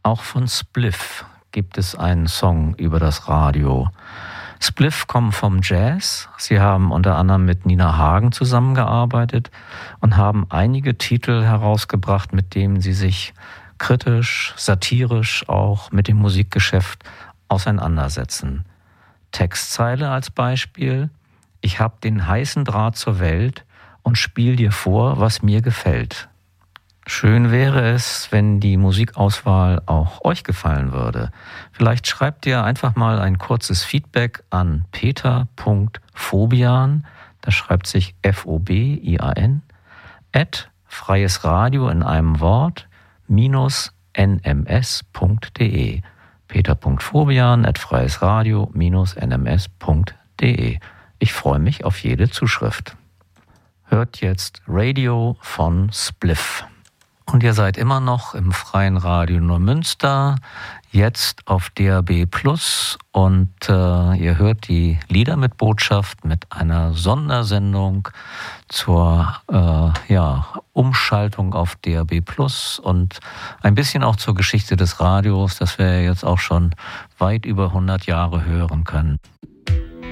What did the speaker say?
Auch von Spliff gibt es einen Song über das Radio. Spliff kommen vom Jazz. Sie haben unter anderem mit Nina Hagen zusammengearbeitet und haben einige Titel herausgebracht, mit denen sie sich kritisch, satirisch auch mit dem Musikgeschäft auseinandersetzen. Textzeile als Beispiel: Ich hab den heißen Draht zur Welt und spiel dir vor, was mir gefällt. Schön wäre es, wenn die Musikauswahl auch euch gefallen würde. Vielleicht schreibt ihr einfach mal ein kurzes Feedback an peter.fobian, das schreibt sich Fobian, @freiesradio in einem Wort, -nms.de. peter.fobian @freiesradio-nms.de. Ich freue mich auf jede Zuschrift. Hört jetzt Radio von Spliff. Und ihr seid immer noch im Freien Radio Neumünster, jetzt auf DAB+, und ihr hört die Lieder mit Botschaft mit einer Sondersendung zur Umschaltung auf DAB+ und ein bisschen auch zur Geschichte des Radios, das wir jetzt auch schon weit über 100 Jahre hören können.